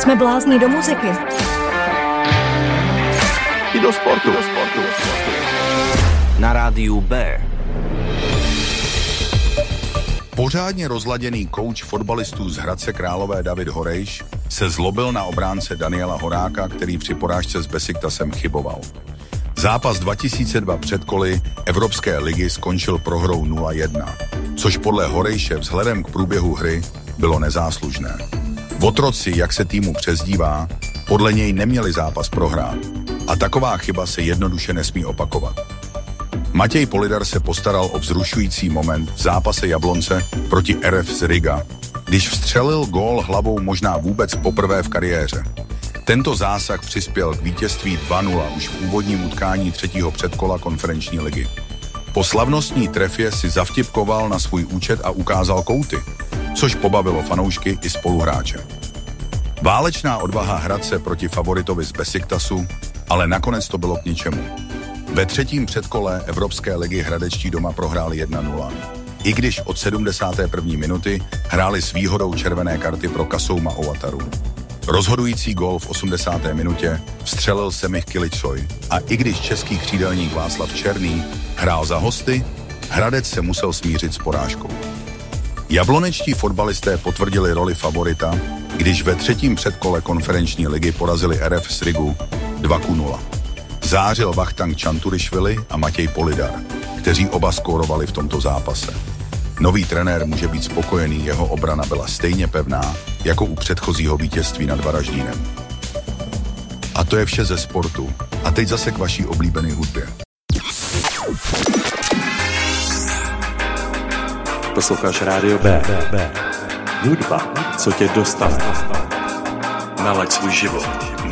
Jsme blázni do muziky. I do sportu. Na rádiu B. Pořádně rozladěný kouč fotbalistů z Hradce Králové David Horejš se zlobil na obránce Daniela Horáka, který při porážce s Besiktasem chyboval. Zápas 2002 předkoly Evropské ligy skončil prohrou 0-1, což podle Horejše vzhledem k průběhu hry bylo nezáslužné. Otroci, jak se týmu přezdívá, podle něj neměli zápas prohrát a taková chyba se jednoduše nesmí opakovat. Matěj Polidar se postaral o vzrušující moment v zápase Jablonce proti RF z Riga, když vstřelil gól hlavou možná vůbec poprvé v kariéře. Tento zásah přispěl k vítězství 2-0 už v úvodním utkání třetího předkola konferenční ligy. Po slavnostní trefě si zavtipkoval na svůj účet a ukázal kouty, což pobavilo fanoušky i spoluhráče. Válečná odvaha Hradce proti favoritovi z Besiktasu, ale nakonec to bylo k ničemu. Ve třetím předkole Evropské ligy hradečtí doma prohráli 1-0. I když od 71. minuty hráli s výhodou červené karty pro Kasouma Owataru. Rozhodující gól v 80. minutě vstřelil Semih Kiličoj a i když český křídelník Václav Černý hrál za hosty, Hradec se musel smířit s porážkou. Jablonečtí fotbalisté potvrdili roli favorita, když ve třetím předkole konferenční ligy porazili RF z Rigu 2-0. Zářil Vachtank Čanturišvili a Matěj Polidar, kteří oba skórovali v tomto zápase. Nový trenér může být spokojený, jeho obrana byla stejně pevná, jako u předchozího vítězství nad Varaždínem. A to je vše ze sportu. A teď zase k vaší oblíbené hudbě. Posloucháš Rádio B. Hudba, co tě dostane. Nalaď svůj život